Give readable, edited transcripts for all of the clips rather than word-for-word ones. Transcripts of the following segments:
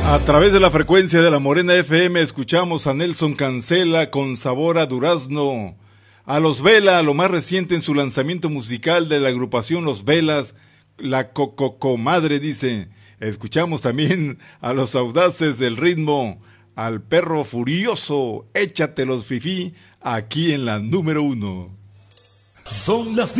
A través de la frecuencia de la Morena FM escuchamos a Nelson Cancela con Sabor a Durazno, a Los Vela, lo más reciente en su lanzamiento musical de la agrupación Los Velas, la Comadre dice. Escuchamos también a Los Audaces del Ritmo, al Perro Furioso, Échate los Fifí, aquí en la número 1. Son las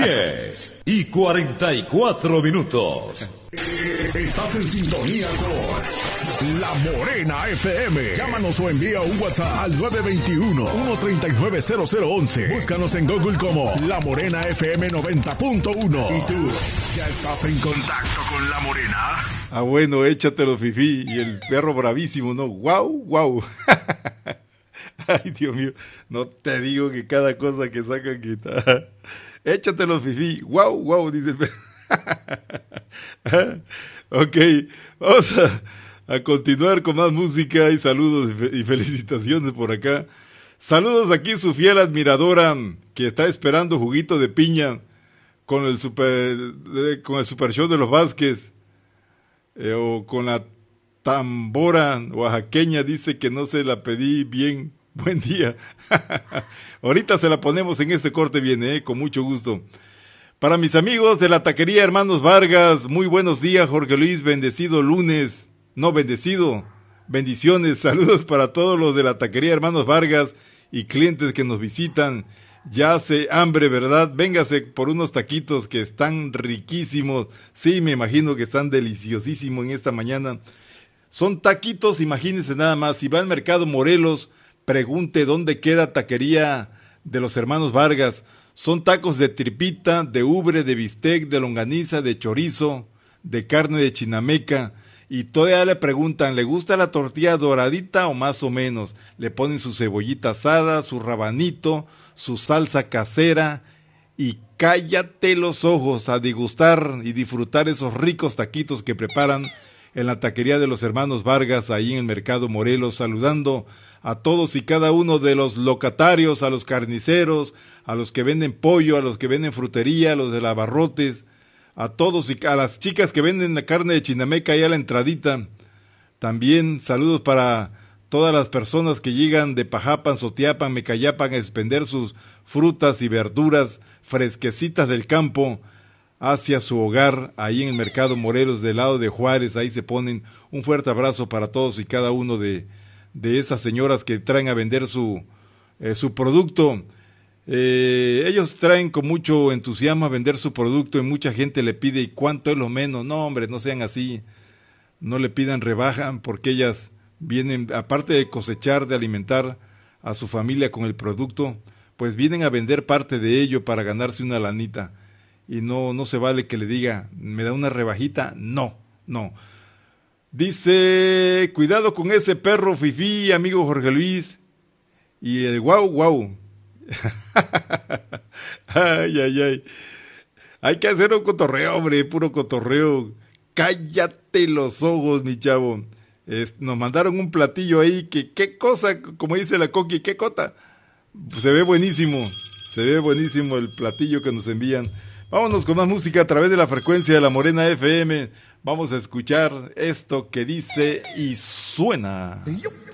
10:44. Estás en sintonía con La Morena FM. Llámanos o envía un WhatsApp al 921-139-0011. Búscanos en Google como La Morena FM 90.1. ¿Y tú ya estás en contacto con La Morena? Ah, bueno, échatelo, Fifí. Y el perro bravísimo, ¿no? ¡Guau, guau! Ay, Dios mío, no te digo que cada cosa que sacan quita. Échatelo, Fifí. ¡Guau, guau! Dice el perro. Ok, vamos a continuar con más música y saludos y felicitaciones por acá. Saludos aquí su fiel admiradora que está esperando juguito de piña con el super show de los Vázquez, o con la tambora oaxaqueña. Dice que no se la pedí bien. Buen día. Ahorita se la ponemos en este corte, viene, con mucho gusto. Para mis amigos de la taquería Hermanos Vargas, muy buenos días, Jorge Luis, bendecido lunes, no bendecido, bendiciones, saludos para todos los de la taquería Hermanos Vargas y clientes que nos visitan. Ya hace hambre, ¿verdad? Véngase por unos taquitos que están riquísimos, sí, me imagino que están deliciosísimos en esta mañana. Son taquitos, imagínense nada más, si va al mercado Morelos, pregunte dónde queda taquería de los Hermanos Vargas. Son tacos de tripita, de ubre, de bistec, de longaniza, de chorizo, de carne de chinameca. Y todavía le preguntan, ¿le gusta la tortilla doradita o más o menos? Le ponen su cebollita asada, su rabanito, su salsa casera. Y cállate los ojos a degustar y disfrutar esos ricos taquitos que preparan en la taquería de los Hermanos Vargas, ahí en el Mercado Morelos, saludando a todos y cada uno de los locatarios, a los carniceros, a los que venden pollo, a los que venden frutería, a los de abarrotes, a todos y a las chicas que venden la carne de chinameca ahí a la entradita. También saludos para todas las personas que llegan de Pajapan, Sotiapan, Mecayapan a expender sus frutas y verduras fresquecitas del campo hacia su hogar, ahí en el Mercado Morelos, del lado de Juárez. Ahí se ponen. Un fuerte abrazo para todos y cada uno de esas señoras que traen a vender su producto. Ellos traen con mucho entusiasmo a vender su producto y mucha gente le pide, ¿y cuánto es lo menos? No, hombre, no sean así, no le pidan rebaja, porque ellas vienen, aparte de cosechar, de alimentar a su familia con el producto, pues vienen a vender parte de ello para ganarse una lanita. Y no se vale que le diga, ¿me da una rebajita? No. Dice, cuidado con ese perro fifí, amigo Jorge Luis. Y el guau. Ay. Hay que hacer un cotorreo, hombre, puro cotorreo. Cállate los ojos, mi chavo. Nos mandaron un platillo ahí, que qué cosa, como dice la Coqui, qué cota. Se ve buenísimo el platillo que nos envían. Vámonos con más música a través de la frecuencia de la Morena FM. Vamos a escuchar esto que dice y suena.